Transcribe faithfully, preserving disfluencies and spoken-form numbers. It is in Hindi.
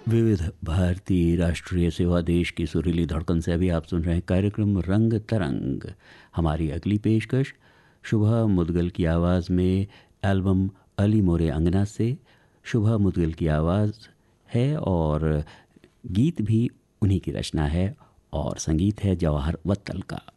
विविध भारती राष्ट्रीय सेवा देश की सुरीली धड़कन से अभी आप सुन रहे हैं कार्यक्रम रंग तरंग। हमारी अगली पेशकश शुभा मुदगल की आवाज़ में एल्बम अली मोरे अंगना से। शुभा मुदगल की आवाज़ है और गीत भी उन्हीं की रचना है और संगीत है जवाहर वत्तल का।